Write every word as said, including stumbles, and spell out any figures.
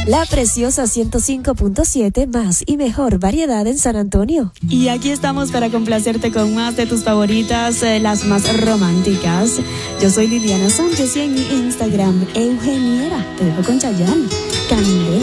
La preciosa ciento cinco punto siete, más y mejor variedad en San Antonio. Y aquí estamos para complacerte con más de tus favoritas, eh, las más románticas. Yo soy Liliana Sánchez y en mi Instagram, Eugeniera. Te dejo con Chayanne. Candela.